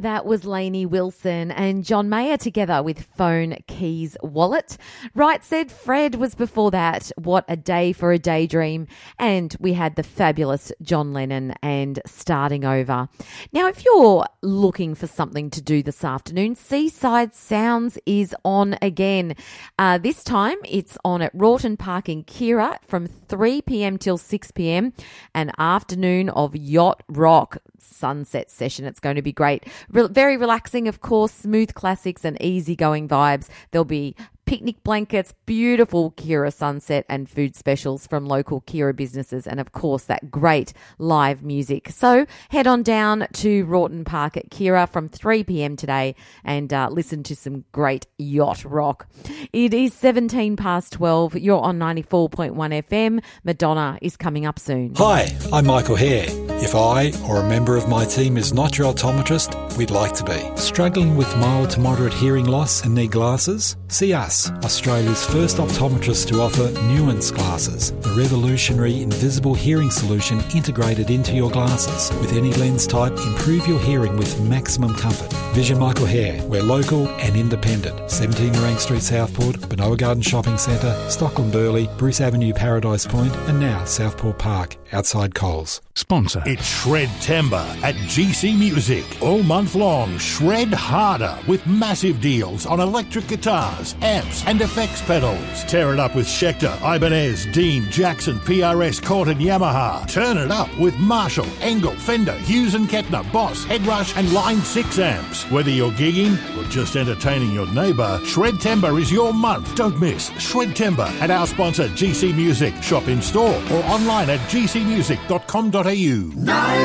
That was Lainey Wilson and John Mayer together with Phone Keys Wallet. Right Said Fred was before that. What a Day for a Daydream. And we had the fabulous John Lennon and Starting Over. Now, if you're looking for something to do this afternoon, Seaside Sounds is on again. This time it's on at Rawton Park in Kira from 3 p.m. till 6 p.m. An afternoon of yacht rock sunset session. It's going to be great. Very relaxing, of course, smooth classics and easygoing vibes. There'll be picnic blankets, beautiful Kira sunset and food specials from local Kira businesses, and of course that great live music. So head on down to Rawton Park at Kira from 3 p.m. today and listen to some great yacht rock. It is 17 past 12. You're on 94.1 FM. Madonna is coming up soon. Hi, I'm Michael Hare. If I or a member of my team is not your optometrist, we'd like to be. Struggling with mild to moderate hearing loss and need glasses? See us, Australia's first optometrist to offer Nuance glasses, the revolutionary invisible hearing solution integrated into your glasses. With any lens type, improve your hearing with maximum comfort. Vision Michael Hare. We're local and independent. 17 Rank Street, Southport, Benoa Garden Shopping Centre, Stockland Burleigh, Bruce Avenue, Paradise Point, and now Southport Park, outside Coles. Sponsor. It's Shred-Tember at GC Music. All month long, shred harder with massive deals on electric guitars, amps and effects pedals. Tear it up with Schecter, Ibanez, Dean, Jackson, PRS, Cort and Yamaha. Turn it up with Marshall, Engel, Fender, Hughes and Kettner, Boss, Headrush and Line 6 amps. Whether you're gigging or just entertaining your neighbour, Shred-Tember is your month. Don't miss Shred-Tember at our sponsor GC Music. Shop in store or online at gcmusic.com.au.